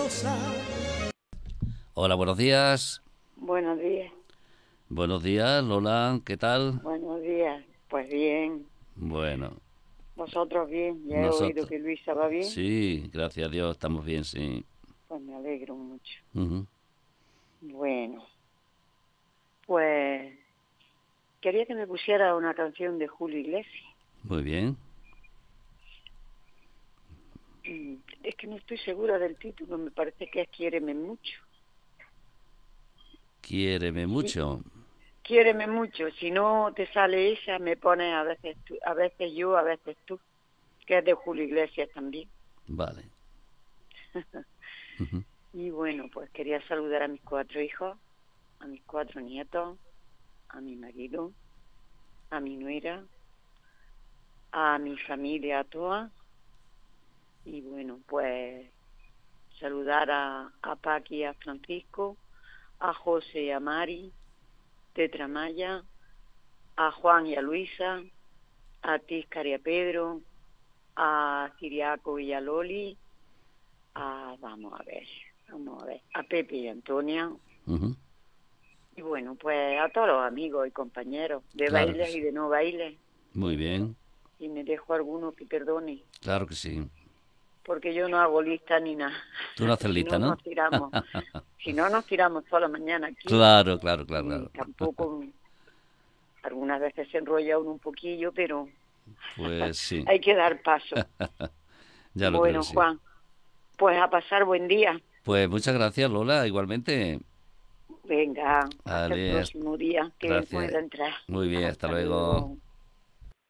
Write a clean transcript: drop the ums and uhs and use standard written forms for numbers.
Hola, buenos días. Buenos días. Buenos días, Lola, ¿qué tal? Buenos días. Pues bien. Bueno, ¿Vosotros bien? Ya he oído nosotros. que Luisa va bien. Sí, gracias a Dios, estamos bien, sí. Pues me alegro mucho. Ujú. Bueno, pues quería que me pusiera una canción de Julio Iglesias. Muy bien. Es que no estoy segura del título, me parece que es Quiéreme mucho. Quiéreme Sí, mucho. Quiéreme mucho. Si no te sale esa, me pones a veces tú, a veces yo, a veces tú, que es de Julio Iglesias también. Vale. Ujú. Y bueno, pues quería saludar a mis 4 hijos, a mis 4 nietos, a mi marido, a mi nuera, a mi familia toda, y bueno, pues saludar a Paqui y a Francisco, a José y a Mari, Tetra Maya, a Juan y a Luisa, a Tíscar y a Pedro, a Ciriaco y a Loli, vamos a ver, a Pepe y a Antonia, Ujú. y bueno, pues a todos los amigos y compañeros de Claro que bailes sí. y de no bailes. Muy bien. Si me dejo alguno, que perdone, Claro que sí. porque yo no hago lista ni nada. Tú no haces Si lista, no ¿no? nos tiramos, si no nos tiramos toda la mañana aquí, Claro, claro, claro, y claro. tampoco algunas veces se enrolla uno un poquillo, pero Pues sí, hay que dar paso. ya lo creo que Bueno, sí. Juan, pues a pasar buen día. Pues muchas gracias, Lola, igualmente. Venga, hasta el Vale, próximo día que gracias. pueda entrar. Muy bien, hasta Hasta luego. luego.